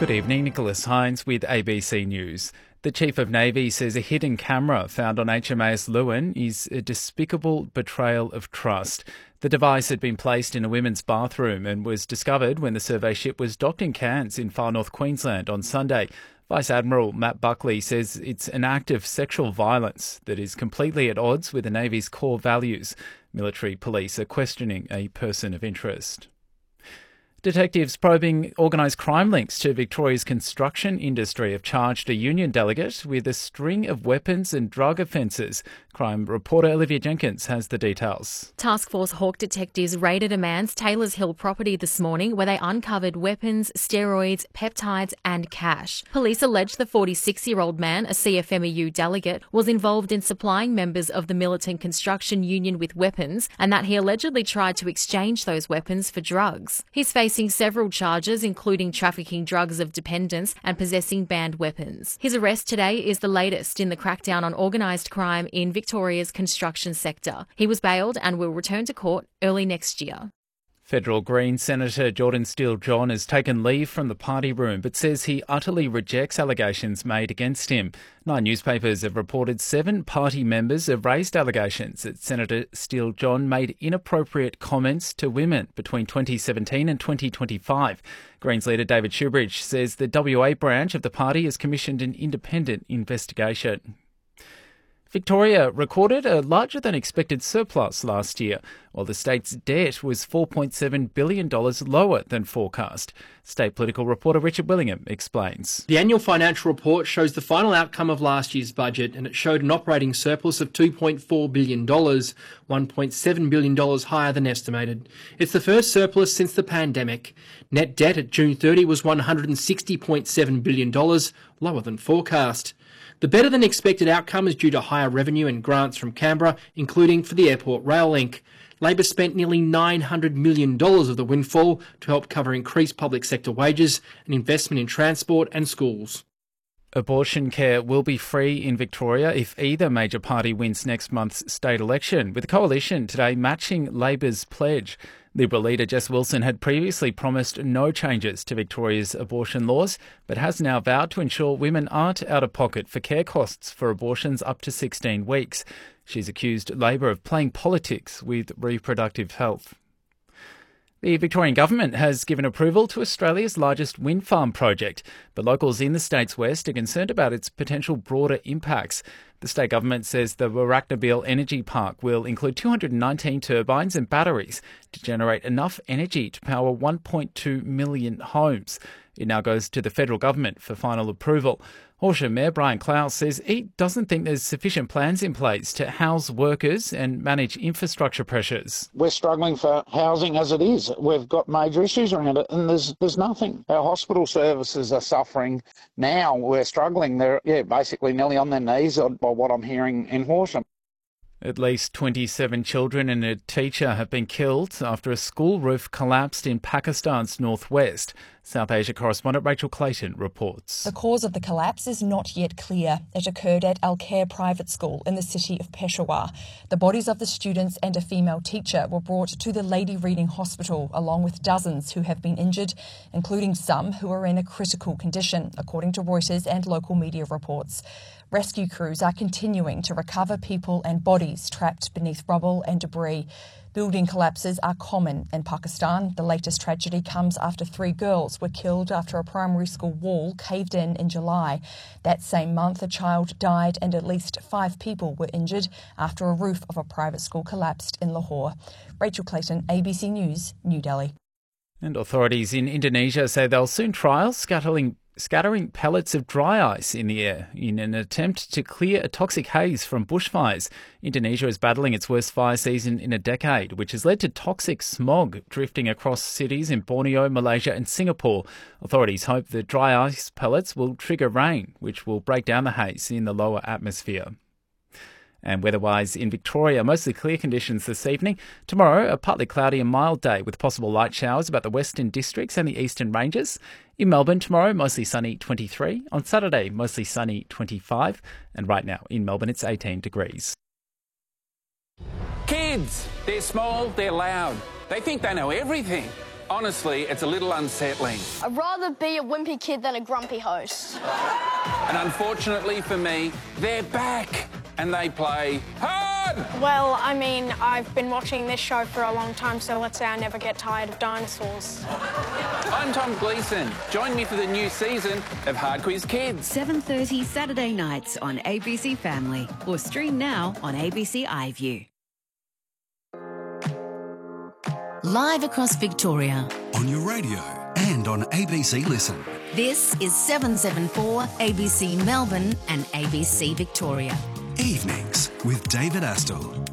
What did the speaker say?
Good evening, Nicholas Hines with ABC News. The Chief of Navy says a hidden camera found on HMAS Lewin is a despicable betrayal of trust. The device had been placed in a women's bathroom and was discovered when the survey ship was docked in Cairns in far north Queensland on Sunday. Vice Admiral Matt Buckley says it's an act of sexual violence that is completely at odds with the Navy's core values. Military police are questioning a person of interest. Detectives probing organised crime links to Victoria's construction industry have charged a union delegate with a string of weapons and drug offences. Crime reporter Olivia Jenkins has the details. Task Force Hawk detectives raided a man's Taylors Hill property this morning where they uncovered weapons, steroids, peptides and cash. Police allege the 46-year-old man, a CFMEU delegate, was involved in supplying members of the militant construction union with weapons and that he allegedly tried to exchange those weapons for drugs. He's facing several charges, including trafficking drugs of dependence and possessing banned weapons. His arrest today is the latest in the crackdown on organised crime in Victoria's construction sector. He was bailed and will return to court early next year. Federal Greens Senator Jordan Steele-John has taken leave from the party room but says he utterly rejects allegations made against him. 9 newspapers have reported 7 party members have raised allegations that Senator Steele-John made inappropriate comments to women between 2017 and 2025. Greens leader David Shoebridge says the WA branch of the party has commissioned an independent investigation. Victoria recorded a larger-than-expected surplus last year, while the state's debt was $4.7 billion lower than forecast. State political reporter Richard Willingham explains. The annual financial report shows the final outcome of last year's budget, and it showed an operating surplus of $2.4 billion, $1.7 billion higher than estimated. It's the first surplus since the pandemic. Net debt at June 30 was $160.7 billion, lower than forecast. The better-than-expected outcome is due to higher revenue and grants from Canberra, including for the airport rail link. Labor spent nearly $900 million of the windfall to help cover increased public sector wages and investment in transport and schools. Abortion care will be free in Victoria if either major party wins next month's state election, with the coalition today matching Labor's pledge. Liberal leader Jess Wilson had previously promised no changes to Victoria's abortion laws, but has now vowed to ensure women aren't out of pocket for care costs for abortions up to 16 weeks. She's accused Labor of playing politics with reproductive health. The Victorian government has given approval to Australia's largest wind farm project, but locals in the state's west are concerned about its potential broader impacts. The state government says the Warracknabeal Energy Park will include 219 turbines and batteries to generate enough energy to power 1.2 million homes. It now goes to the federal government for final approval. Horsham Mayor Brian Clouse says he doesn't think there's sufficient plans in place to house workers and manage infrastructure pressures. We're struggling for housing as it is. We've got major issues around it and there's nothing. Our hospital services are suffering now. We're struggling. They're basically nearly on their knees by what I'm hearing in Horsham. At least 27 children and a teacher have been killed after a school roof collapsed in Pakistan's northwest. South Asia correspondent Rachel Clayton reports. The cause of the collapse is not yet clear. It occurred at Al Khair Private School in the city of Peshawar. The bodies of the students and a female teacher were brought to the Lady Reading Hospital, along with dozens who have been injured, including some who are in a critical condition, according to Reuters and local media reports. Rescue crews are continuing to recover people and bodies trapped beneath rubble and debris. Building collapses are common in Pakistan. The latest tragedy comes after 3 girls were killed after a primary school wall caved in July. That same month, a child died and at least 5 people were injured after a roof of a private school collapsed in Lahore. Rachel Clayton, ABC News, New Delhi. And authorities in Indonesia say they'll soon trial scattering pellets of dry ice in the air in an attempt to clear a toxic haze from bushfires. Indonesia is battling its worst fire season in a decade, which has led to toxic smog drifting across cities in Borneo, Malaysia and Singapore. Authorities hope the dry ice pellets will trigger rain, which will break down the haze in the lower atmosphere. And weather-wise in Victoria, mostly clear conditions this evening. Tomorrow, a partly cloudy and mild day with possible light showers about the western districts and the eastern ranges. In Melbourne tomorrow, mostly sunny 23. On Saturday, mostly sunny 25. And right now in Melbourne, it's 18 degrees. Kids, they're small, they're loud. They think they know everything. Honestly, it's a little unsettling. I'd rather be a wimpy kid than a grumpy host. And unfortunately for me, they're back and they play hard! Well, I mean, I've been watching this show for a long time, so let's say I never get tired of dinosaurs. I'm Tom Gleeson. Join me for the new season of Hard Quiz Kids. 7:30 Saturday nights on ABC Family or stream now on ABC iView. Live across Victoria. On your radio and on ABC Listen. This is 774 ABC Melbourne and ABC Victoria. Evenings with David Astle.